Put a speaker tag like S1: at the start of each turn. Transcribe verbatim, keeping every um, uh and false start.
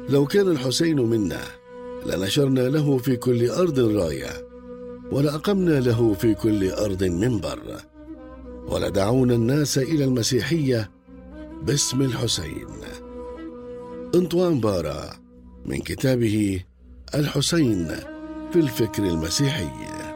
S1: لو كان الحسين منا لنشرنا له في كل أرض راية، ولأقمنا له في كل أرض منبر، ولدعونا الناس إلى المسيحية باسم الحسين. أنطوان بارا، من كتابه الحسين في الفكر المسيحي.